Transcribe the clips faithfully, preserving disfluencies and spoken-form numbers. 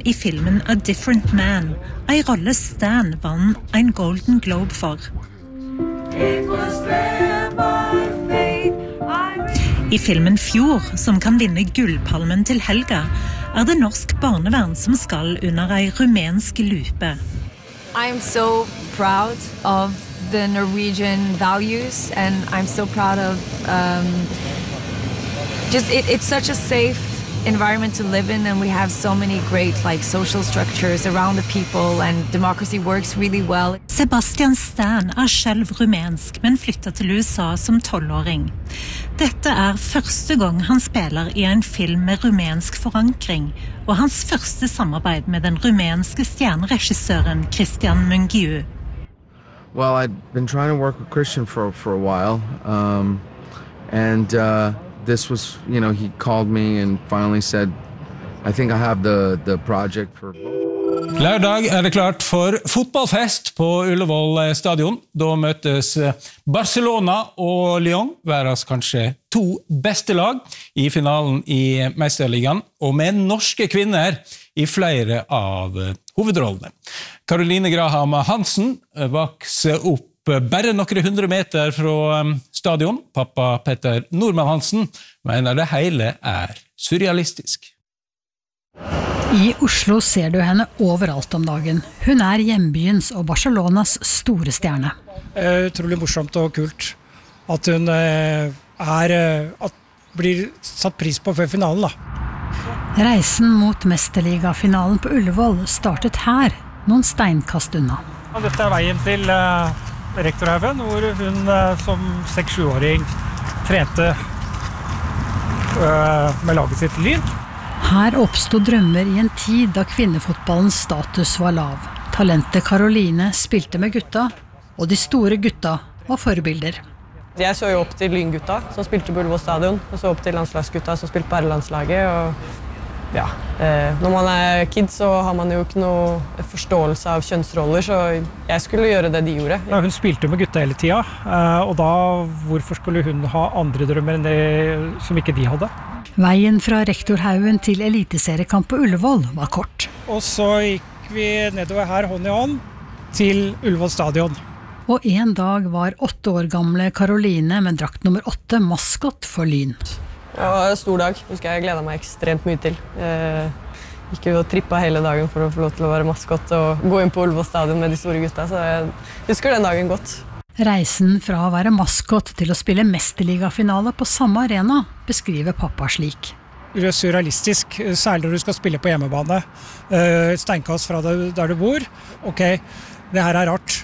i filmen A Different Man, en rolle Stan vann en Golden Globe for. I filmen Fjord, som kan vinne gullpalmen til helga, er det norsk barnevern som skal under en rumensk lupe. I am so proud of the Norwegian values, and I'm so proud of um, just it, it's such a safe environment to live in, and we have so many great like social structures around the people, and democracy works really well. Sebastian Stan er selv rumensk, men flyttet til U S A som tolvåring. Dette er første gang han spiller i en film med rumensk forankring, og hans første samarbeid med den rumenske stjerneregissøren Cristian Mungiu. Well, I'd been trying to work with Christian for for a while, um, and uh, this was, you know, he called me and finally said, I think I have the the project for. Lørdag er det klart for fotballfest på Ullevål stadion. Da møtes Barcelona og Lyon, verdens kanskje to beste lag i finalen i Mesterligaen, og med norske kvinner i flere av hovedrollene. Caroline Graham Hansen vokser opp bare noen hundre meter fra stadion. Pappa Petter Norman Hansen mener det hele er surrealistisk. I Oslo ser du henne overalt om dagen. Hun er hjembyens og Barcelonas store stjerne. Utrolig morsomt og kult at hun er, at blir satt pris på før finalen da. Reisen mot Mesterliga-finalen på Ullevål startet her, noen steinkast unna. Dette er veien til uh, Rektorhaugen, hvor hun uh, som seks-sju-åring trente uh, med laget sitt Lyn. Her oppstod drømmer i en tid da kvinnefotballens status var lav. Talentet Caroline spilte med gutta, og de store gutta var forbilder. Jeg så jo opp til Lyngutta, som spilte på Ullevål stadion, og så opp til landslagsgutta, som spilte på herrelandslaget. Og ja, eh, når man er kid, så har man jo ikke noe forståelse av kjønnsroller, så jeg skulle gjøre det de gjorde. Ja, hun spilte med gutta hele tida, og da hvorfor skulle hun ha andre drømmer enn det som ikke de hadde? Veien fra Rektorhaugen til eliteseriekamp på Ullevål var kort. Og så gikk vi nedover her hånd i hånd til Ullevål stadion. Og en dag var åtte år gamle Caroline med drakt nummer åtte maskot for Lyn. Det var en stor dag. Husker jeg gledet meg ekstremt mye til. Jeg gikk jo og trippet hele dagen for å få lov til å være maskot og gå inn på Ullevål stadion med de store gutta, så jeg husker den dagen godt. Reisen fra å være maskot til å spille Mesterliga-finale på samme arena beskriver pappa slik. Det er surrealistisk, særlig når du skal spille på hjemmebane. Steinkast fra der du bor. Ok, det her er rart.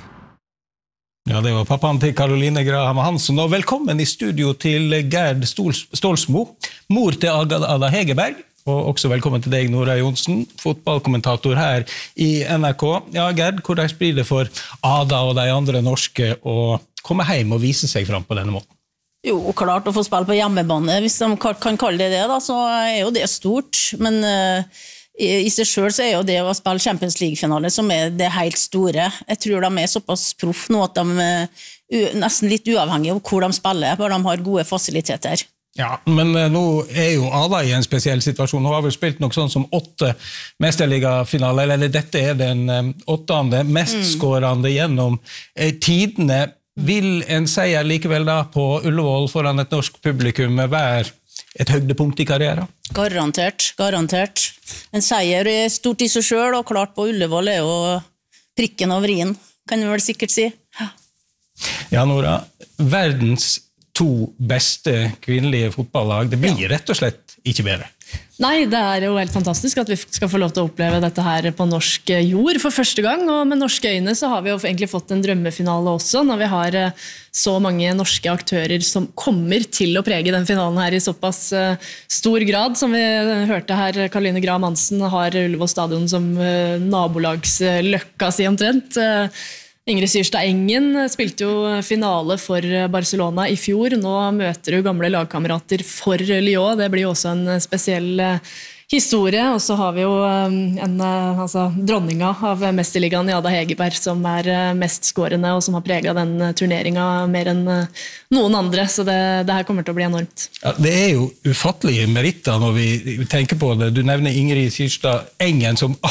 Ja, det var pappaen til Caroline Graham Hansen, og velkommen i studio til Gerd Stålsmo, mor til Ada Hegerberg, og også velkommen til deg, Nora Jonsen, fotballkommentator her i N R K. Ja, Gerd, hvordan blir det for Ada og de andre norske å komme hjem og vise seg fram på denne måten? Jo, klart å få spille på hjemmebane, hvis de kan kalle det det, da, så er jo det stort, men uh, i seg selv så er jo det å spille Champions League-finale som er det helt store. Jeg tror de er såpass proff nå at de er nesten litt uavhengige av hvor de spiller, for de har gode fasiliteter. Ja, men nå er jo Ada i en spesiell situasjon. Hun har vel spilt noe sånn som åtte Mesterliga-finaler, eller dette er den åttende mest skårende gjennom tidene. Vil en seier likevel da på Ullevål foran et norsk publikum være et høydepunkt i karrieren? Garantert, garantert. En seier er stort i seg selv, og klart på Ullevål er jo prikken over i-en, kan vi vel sikkert si. Ja, Nora, verdens to beste kvinnelige fotballag, det blir rett og slett ikke bedre. Nei, det er jo helt fantastisk at vi skal få lov til å oppleve dette her på norsk jord for første gang, og med norske øyne så har vi jo egentlig fått en drømmefinale også, når vi har så mange norske aktører som kommer til å prege den finalen her i såpass stor grad, som vi hørte her, Caroline Graham Hansen har Ullevål stadion som nabolagsløkka si omtrent. Ingrid Syrstad Engen spilte jo finale for Barcelona i fjor. Nå møter du gamle lagkamerater for Lyon. Det blir jo også en spesiell historie. Og så har vi jo en, altså, dronninga av Mesterligaen i Ada Hegerberg, som er mest skårende, og som har preget den turneringen mer enn noen andre. Så det, det her kommer til å bli enormt. Ja, det er jo ufattelige meritter når vi tenker på det. Du nevner Ingrid Syrstad Engen, som